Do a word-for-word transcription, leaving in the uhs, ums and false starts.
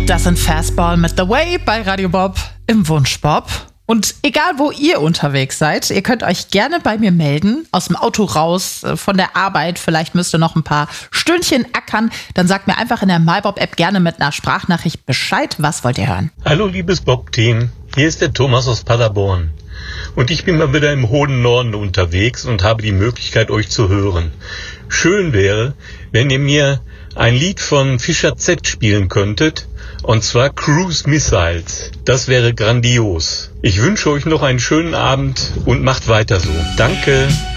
Das sind Fastball mit The Way bei Radio Bob im Wunschbob. Und egal, wo ihr unterwegs seid, ihr könnt euch gerne bei mir melden, aus dem Auto raus, von der Arbeit, vielleicht müsst ihr noch ein paar Stündchen ackern, dann sagt mir einfach in der MyBob-App gerne mit einer Sprachnachricht Bescheid, was wollt ihr hören. Hallo liebes Bob-Team, hier ist der Thomas aus Paderborn und ich bin mal wieder im hohen Norden unterwegs und habe die Möglichkeit, euch zu hören. Schön wäre, wenn ihr mir ein Lied von Fischer Z spielen könntet, und zwar Cruise Missiles. Das wäre grandios. Ich wünsche euch noch einen schönen Abend und macht weiter so. Danke.